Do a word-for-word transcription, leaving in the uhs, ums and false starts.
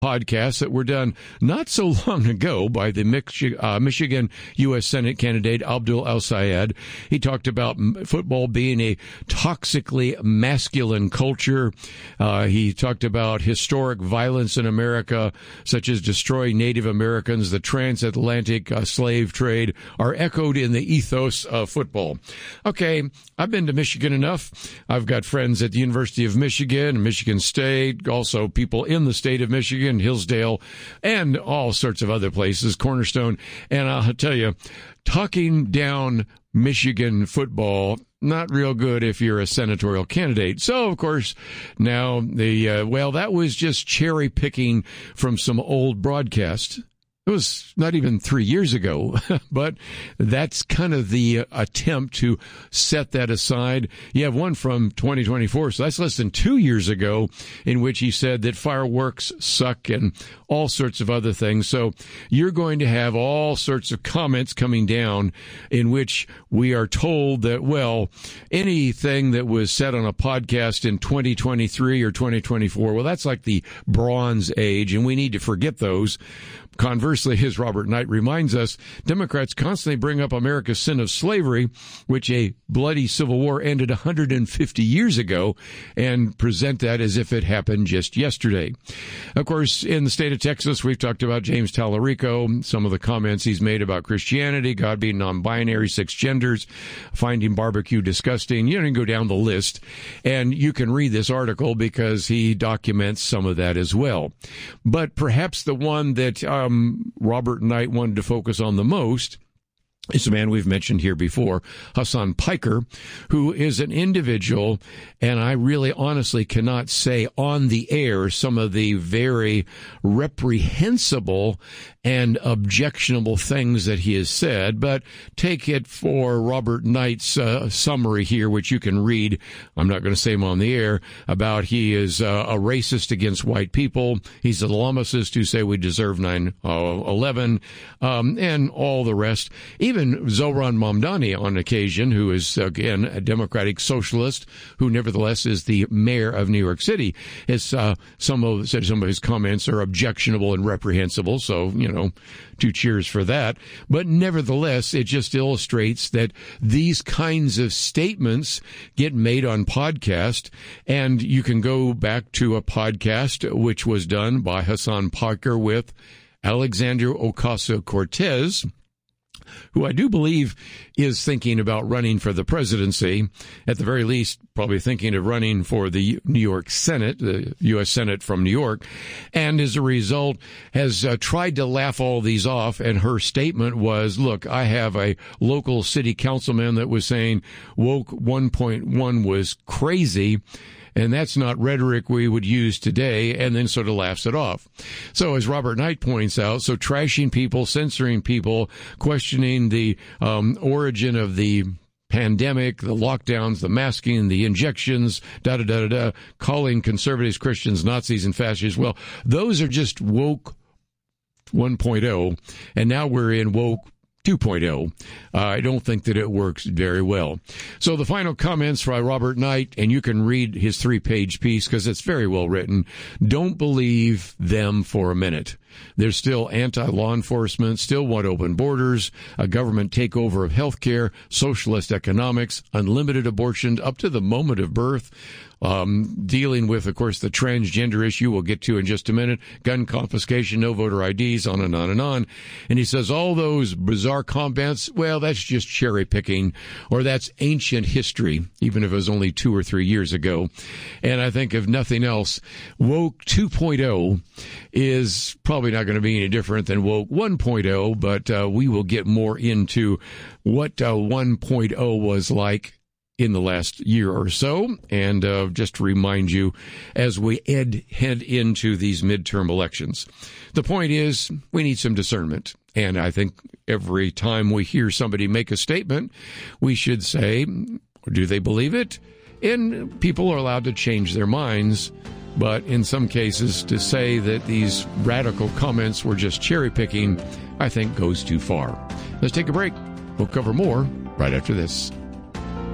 podcasts that were done not so long ago by the Mich- uh, Michigan U S Senate candidate Abdul El-Sayed. He talked about football being a toxically masculine culture. Uh, he talked about historic violence in America, such as destroying Native Americans. The transatlantic uh, slave trade are echoed in the ethos of football. Okay, I've been to Michigan enough. I've got friends at the University of Michigan, Michigan State, also people in the state of Michigan, Hillsdale, and all sorts of other places, Cornerstone. And I'll tell you, talking down Michigan football, not real good if you're a senatorial candidate. So, of course, now the, uh, well, that was just cherry picking from some old broadcasts. It was not even three years ago, but that's kind of the attempt to set that aside. You have one from twenty twenty-four, so that's less than two years ago, in which he said that fireworks suck and all sorts of other things. So you're going to have all sorts of comments coming down in which we are told that, well, anything that was said on a podcast in twenty twenty-three or twenty twenty-four, well, that's like the Bronze Age, and we need to forget those. Conversely, as Robert Knight reminds us, Democrats constantly bring up America's sin of slavery, which a bloody civil war ended one hundred fifty years ago, and present that as if it happened just yesterday. Of course, in the state of Texas, we've talked about James Tallarico, some of the comments he's made about Christianity, God being non-binary, six genders, finding barbecue disgusting. You can go down the list, and you can read this article because he documents some of that as well. But perhaps the one that um, Robert Knight wanted to focus on the most is a man we've mentioned here before, Hasan Piker, who is an individual, and I really honestly cannot say on the air some of the very reprehensible and objectionable things that he has said, but take it for Robert Knight's uh, summary here, which you can read. I'm not going to say him on the air, about he is uh, a racist against white people. He's an Islamicist who say we deserve nine eleven, um, and all the rest. Even Zohran Mamdani on occasion, who is, again, a Democratic socialist, who nevertheless is the mayor of New York City, has uh, some of said some of his comments are objectionable and reprehensible. So, you know, two cheers for that. But nevertheless, it just illustrates that these kinds of statements get made on podcast, and you can go back to a podcast which was done by Hasan Piker with Alexandria Ocasio-Cortez, who I do believe is thinking about running for the presidency, at the very least probably thinking of running for the New York Senate, the U S Senate from New York, and as a result has uh, tried to laugh all these off, and her statement was, look, I have a local city councilman that was saying woke one point one was crazy, and that's not rhetoric we would use today, and then sort of laughs it off. So as Robert Knight points out, so trashing people, censoring people, questioning the um, origin of the pandemic, the lockdowns, the masking, the injections, da-da-da-da-da, calling conservatives, Christians, Nazis, and fascists. Well, those are just woke one point oh, and now we're in woke two point oh. Uh, I don't think that it works very well. So the final comments by Robert Knight, and you can read his three-page piece because it's very well written. Don't believe them for a minute. They're still anti-law enforcement, still want open borders, a government takeover of healthcare, socialist economics, unlimited abortion up to the moment of birth, um, dealing with, of course, the transgender issue we'll get to in just a minute, gun confiscation, no voter I Ds, on and on and on. And he says all those bizarre comments, well, that's just cherry picking, or that's ancient history, even if it was only two or three years ago. And I think if nothing else, woke two point oh is probably not going to be any different than woke one point oh, but uh, we will get more into what uh, one point oh was like in the last year or so. And uh, just to remind you, as we ed- head into these midterm elections, the point is we need some discernment. And I think every time we hear somebody make a statement, we should say, do they believe it? And people are allowed to change their minds. But in some cases, to say that these radical comments were just cherry picking, I think goes too far. Let's take a break. We'll cover more right after this.